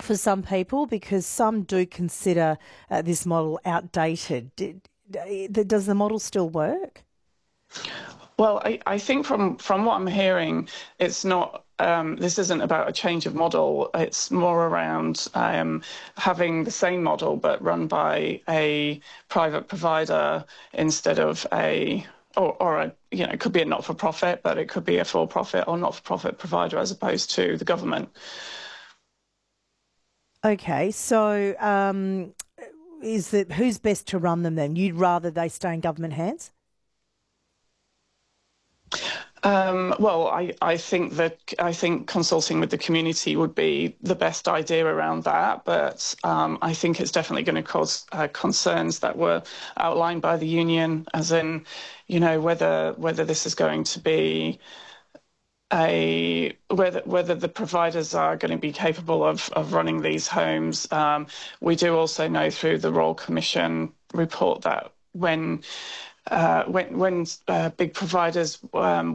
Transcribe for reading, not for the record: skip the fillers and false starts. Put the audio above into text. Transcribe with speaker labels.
Speaker 1: for some people, because some do consider this model outdated. Does the model still work?
Speaker 2: Well, I think from what I'm hearing, it's not. This isn't about a change of model. It's more around having the same model but run by a private provider instead of or a, it could be a not-for-profit, but it could be a for-profit or not-for-profit provider as opposed to the government.
Speaker 1: Okay, so who's best to run them then? You'd rather they stay in government hands?
Speaker 2: Well, I think consulting with the community would be the best idea around that, but I think it's definitely going to cause concerns that were outlined by the union, as in, whether this is going to be whether the providers are going to be capable of running these homes. We do also know through the Royal Commission report that when big providers